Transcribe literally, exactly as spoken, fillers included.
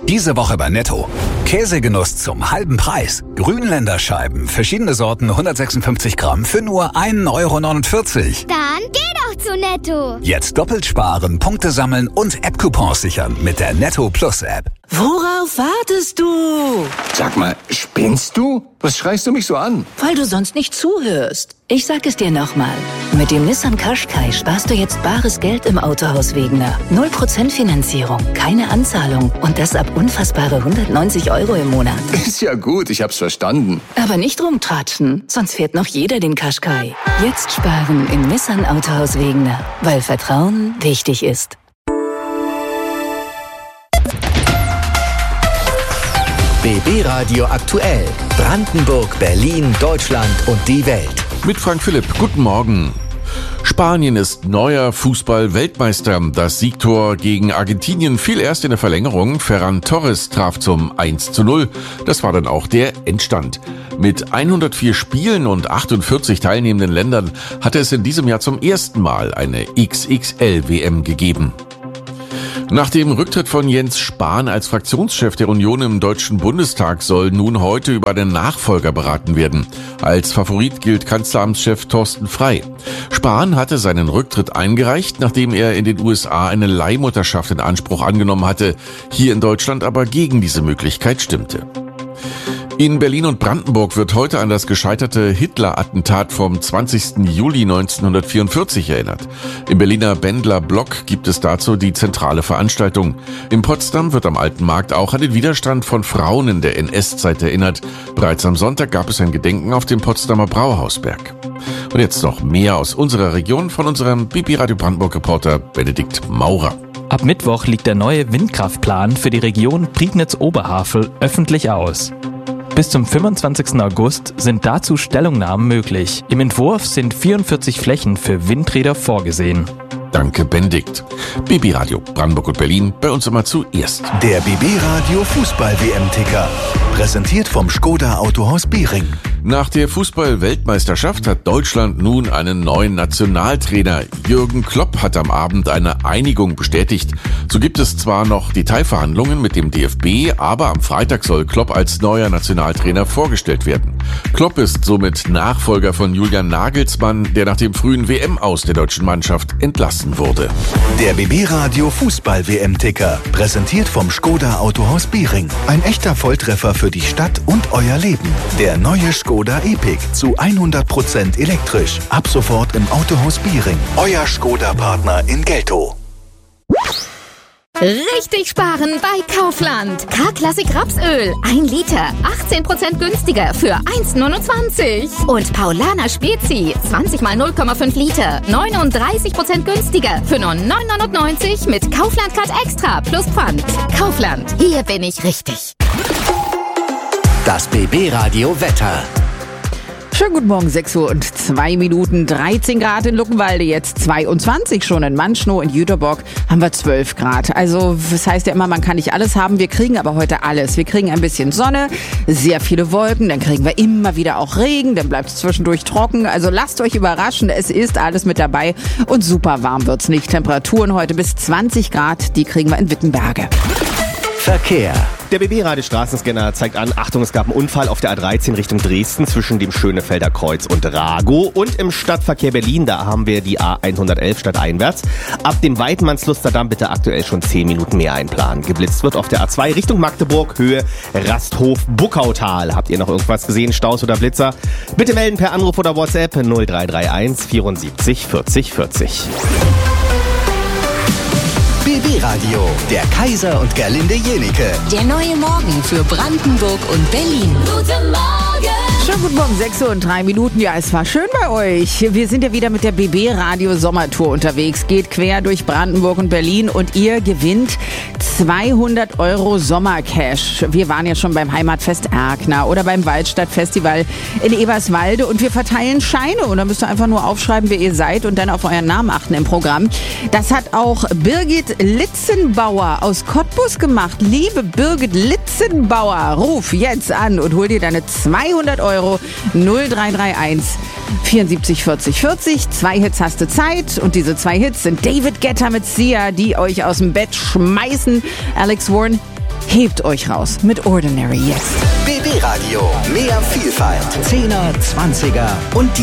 Diese Woche bei Netto. Käsegenuss zum halben Preis. Grünländerscheiben, verschiedene Sorten, hundertsechsundfünfzig Gramm für nur ein Euro neunundvierzig. Dann geh doch zu Netto. Jetzt doppelt sparen, Punkte sammeln und App-Coupons sichern mit der Netto Plus App. Worauf wartest du? Sag mal, spinnst du? Was schreist du mich so an? Weil du sonst nicht zuhörst. Ich sag es dir nochmal. Mit dem Nissan Qashqai sparst du jetzt bares Geld im Autohaus Wegener. null Prozent Finanzierung, keine Anzahlung und das ab unfassbare hundertneunzig Euro im Monat. Ist ja gut, ich hab's verstanden. Aber nicht rumtratschen, sonst fährt noch jeder den Qashqai. Jetzt sparen im Nissan Autohaus Wegener, weil Vertrauen wichtig ist. B B Radio aktuell. Brandenburg, Berlin, Deutschland und die Welt. Mit Frank Philipp, guten Morgen. Spanien ist neuer Fußball-Weltmeister. Das Siegtor gegen Argentinien fiel erst in der Verlängerung. Ferran Torres traf zum eins zu null. Das war dann auch der Endstand. Mit hundertvier Spielen und achtundvierzig teilnehmenden Ländern hatte es in diesem Jahr zum ersten Mal eine X X L W M gegeben. Nach dem Rücktritt von Jens Spahn als Fraktionschef der Union im Deutschen Bundestag soll nun heute über den Nachfolger beraten werden. Als Favorit gilt Kanzleramtschef Thorsten Frey. Spahn hatte seinen Rücktritt eingereicht, nachdem er in den U S A eine Leihmutterschaft in Anspruch angenommen hatte, hier in Deutschland aber gegen diese Möglichkeit stimmte. In Berlin und Brandenburg wird heute an das gescheiterte Hitler-Attentat vom zwanzigsten Juli neunzehnhundertvierundvierzig erinnert. Im Berliner Bendler Block gibt es dazu die zentrale Veranstaltung. In Potsdam wird am Alten Markt auch an den Widerstand von Frauen in der N S-Zeit erinnert. Bereits am Sonntag gab es ein Gedenken auf dem Potsdamer Brauhausberg. Und jetzt noch mehr aus unserer Region von unserem B B Radio Brandenburg-Reporter Benedikt Maurer. Ab Mittwoch liegt der neue Windkraftplan für die Region Prignitz-Oberhavel öffentlich aus. Bis zum fünfundzwanzigsten August sind dazu Stellungnahmen möglich. Im Entwurf sind vierundvierzig Flächen für Windräder vorgesehen. Danke, Benedikt. B B Radio Brandenburg und Berlin, bei uns immer zuerst. Der B B Radio Fußball-W M-Ticker. Präsentiert vom Skoda Autohaus Behring. Nach der Fußball-Weltmeisterschaft hat Deutschland nun einen neuen Nationaltrainer. Jürgen Klopp hat am Abend eine Einigung bestätigt. So gibt es zwar noch Detailverhandlungen mit dem D F B, aber am Freitag soll Klopp als neuer Nationaltrainer vorgestellt werden. Klopp ist somit Nachfolger von Julian Nagelsmann, der nach dem frühen W M-Aus der deutschen Mannschaft entlassen wurde. Der B B Radio Fußball-W M-Ticker. Präsentiert vom Skoda Autohaus Behring. Ein echter Volltreffer für die Stadt und euer Leben. Der neue Skoda Epic zu hundert Prozent elektrisch. Ab sofort im Autohaus Behring. Euer Skoda-Partner in Geltow. Richtig sparen bei Kaufland. K-Klassik Rapsöl. ein Liter. achtzehn Prozent günstiger für eins Komma neunundzwanzig. Und Paulaner Spezi. zwanzig mal null Komma fünf Liter. neununddreißig Prozent günstiger für nur neun Komma neunundneunzig mit Kaufland Card Extra plus Pfand. Kaufland. Hier bin ich richtig. Das B B Radio Wetter. Schönen guten Morgen, sechs Uhr und zwei Minuten, dreizehn Grad in Luckenwalde, jetzt zweiundzwanzig schon in Manschnow, in Jüterbock haben wir zwölf Grad. Also das heißt ja immer, man kann nicht alles haben, wir kriegen aber heute alles. Wir kriegen ein bisschen Sonne, sehr viele Wolken, dann kriegen wir immer wieder auch Regen, dann bleibt es zwischendurch trocken. Also lasst euch überraschen, es ist alles mit dabei und super warm wird's nicht. Temperaturen heute bis zwanzig Grad, die kriegen wir in Wittenberge. Verkehr. Der B B-Radio Straßenscanner zeigt an, Achtung, es gab einen Unfall auf der A dreizehn Richtung Dresden zwischen dem Schönefelder Kreuz und Ragow. Und im Stadtverkehr Berlin, da haben wir die A hundertelf stadteinwärts. Ab dem Weidmannslusterdamm bitte aktuell schon zehn Minuten mehr einplanen. Geblitzt wird auf der A zwei Richtung Magdeburg, Höhe Rasthof-Buckautal. Habt ihr noch irgendwas gesehen, Staus oder Blitzer? Bitte melden per Anruf oder WhatsApp null drei drei eins vierundsiebzig vierzig vierzig. B B Radio, der Kaiser und Gerlinde Jenike. Der neue Morgen für Brandenburg und Berlin. Guten Morgen. Schönen guten Morgen, sechs Uhr und drei Minuten. Ja, es war schön bei euch. Wir sind ja wieder mit der B B Radio Sommertour unterwegs. Geht quer durch Brandenburg und Berlin und ihr gewinnt zweihundert Euro Sommercash. Wir waren ja schon beim Heimatfest Erkner oder beim Waldstadtfestival in Eberswalde und wir verteilen Scheine. Und da müsst ihr einfach nur aufschreiben, wer ihr seid und dann auf euren Namen achten im Programm. Das hat auch Birgit Litzenbauer aus Cottbus gemacht. Liebe Birgit Litzenbauer, ruf jetzt an und hol dir deine zweihundert Euro. null drei drei eins vierundsiebzig vierzig vierzig. Zwei Hits hast du Zeit und diese zwei Hits sind David Guetta mit Sia, die euch aus dem Bett schmeißen. Alex Warren, Hebt euch raus mit Ordinary jetzt. B B Radio. Mehr Vielfalt. Zehner, Zwanziger und die